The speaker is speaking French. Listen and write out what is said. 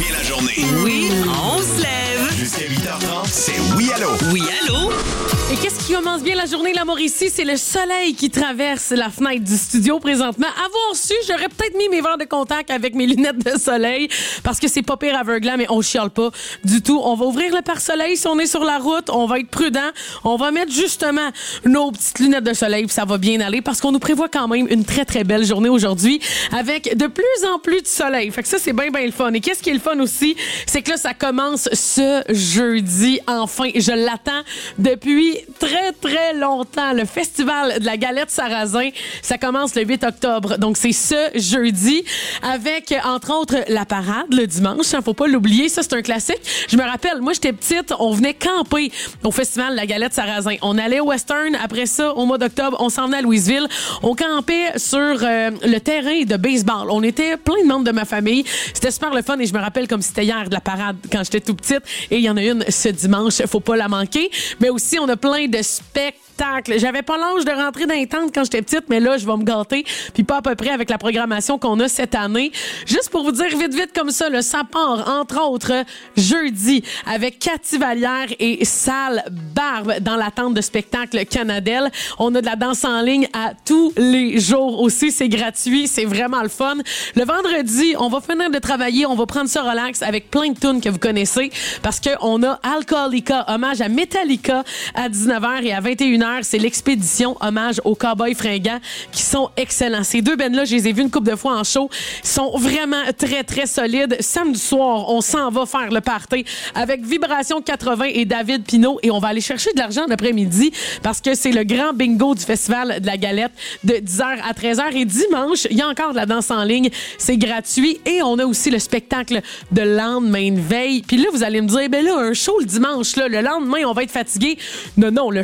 bien la journée. Oui, on se lève. Jusqu'à 8h30, c'est Oui Allô. Oui, allô? Et qu'est-ce qui commence bien la journée, la Mauricie? C'est le soleil qui traverse la fenêtre du studio présentement. Avoir su, j'aurais peut-être mis mes verres de contact avec mes lunettes de soleil parce que c'est pas pire aveuglant, mais on chiale pas du tout. On va ouvrir le pare-soleil si on est sur la route. On va être prudent. On va mettre justement nos petites lunettes de soleil puis ça va bien aller parce qu'on nous prévoit quand même une très, très belle journée aujourd'hui avec de plus en plus de soleil. Fait que ça, c'est bien, bien le fun. Et qu'est-ce qui est le fun aussi? C'est que là, ça commence ce jeudi. Enfin, je l'attends depuis très, très longtemps. Le Festival de la Galette Sarrasin, ça commence le 8 octobre. Donc, c'est ce jeudi avec, entre autres, la parade le dimanche. Faut pas l'oublier. Ça, c'est un classique. Je me rappelle, moi, j'étais petite, on venait camper au Festival de la Galette Sarrasin. On allait au Western. Après ça, au mois d'octobre, on s'en venait à Louisville. On campait sur le terrain de baseball. On était plein de membres de ma famille. C'était super le fun et je me rappelle comme si c'était hier de la parade quand j'étais tout petite. Et il y en a une ce dimanche. Faut pas la manquer. Mais aussi, on a plein de spectacles. J'avais pas l'âge de rentrer dans les tentes quand j'étais petite, mais là, je vais me gâter. Puis pas à peu près avec la programmation qu'on a cette année. Juste pour vous dire vite comme ça, ça part, entre autres, jeudi avec Cathy Vallière et Sale Barbe dans la tente de spectacle Canadelle. On a de la danse en ligne à tous les jours aussi. C'est gratuit. C'est vraiment le fun. Le vendredi, on va finir de travailler. On va prendre ça relax avec plein de tunes que vous connaissez parce qu'on a Alcoolica, hommage à Metallica à 19h et à 21h. C'est l'expédition hommage aux Cowboys fringants qui sont excellents. Ces deux bands-là, je les ai vus une couple de fois en show. Ils sont vraiment très, très solides. Samedi soir, on s'en va faire le party avec Vibration 80 et David Pinault et on va aller chercher de l'argent l'après-midi parce que c'est le grand bingo du Festival de la Galette de 10h à 13h. Et dimanche, il y a encore de la danse en ligne. C'est gratuit et on a aussi le spectacle de lendemain de veille. Puis là, vous allez me dire, ben là, un show le dimanche, là, le lendemain, on va être fatigué. Non, le